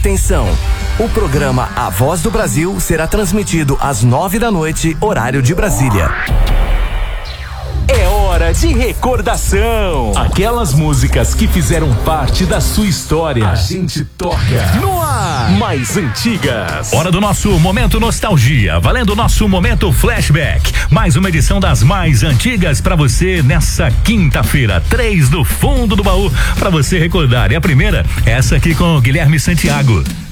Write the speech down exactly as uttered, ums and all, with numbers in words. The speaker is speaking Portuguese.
Atenção! O programa A Voz do Brasil será transmitido às nove da noite, horário de Brasília. É hora de recordação. Aquelas músicas que fizeram parte da sua história. A gente toca no ar. Mais antigas. Hora do nosso Momento Nostalgia. Valendo o nosso Momento Flashback. Mais uma edição das mais antigas pra você nessa quinta-feira. Três do fundo do baú pra você recordar. E a primeira, essa aqui com o Guilherme Santiago.